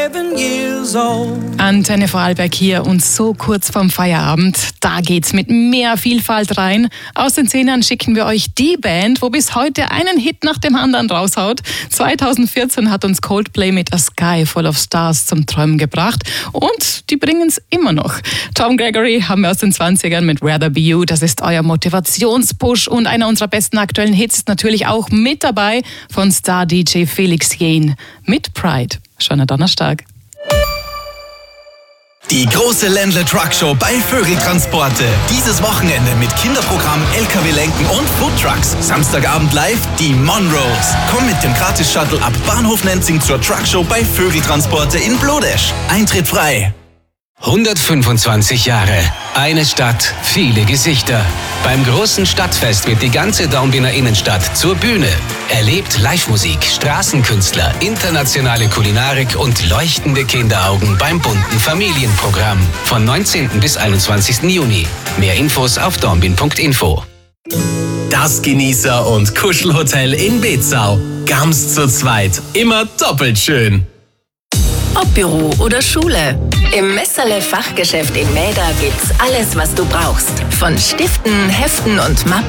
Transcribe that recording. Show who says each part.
Speaker 1: Antenne Vorarlberg hier und so kurz vorm Feierabend. Da geht's mit mehr Vielfalt rein. Aus den Zehnern schicken wir euch die Band, wo bis heute einen Hit nach dem anderen raushaut. 2014 hat uns Coldplay mit A Sky Full of Stars zum Träumen gebracht und die bringen's immer noch. Tom Gregory haben wir aus den 20ern mit Rather Be You. Das ist euer Motivationspush und einer unserer besten aktuellen Hits ist natürlich auch mit dabei von Star-DJ Felix Jähn mit Pride. Schöner Donnerstag.
Speaker 2: Die große Ländle Truck Show bei Vögel Transporte. Dieses Wochenende mit Kinderprogramm, LKW-Lenken und Foodtrucks. Samstagabend live die Monroes. Komm mit dem Gratis-Shuttle ab Bahnhof Nenzing zur Truck Show bei Vögel Transporte in Blodesch. Eintritt frei.
Speaker 3: 125 Jahre, eine Stadt, viele Gesichter. Beim großen Stadtfest wird die ganze Dornbirner Innenstadt zur Bühne. Erlebt Live-Musik, Straßenkünstler, internationale Kulinarik und leuchtende Kinderaugen beim bunten Familienprogramm. Von 19. bis 21. Juni. Mehr Infos auf dornbirn.info.
Speaker 2: Das Genießer- und Kuschelhotel in Betzau. Gams zu zweit, immer doppelt schön.
Speaker 4: Ob Büro oder Schule. Im Messerle Fachgeschäft in Mäder gibt's alles, was du brauchst. Von Stiften, Heften und Mappen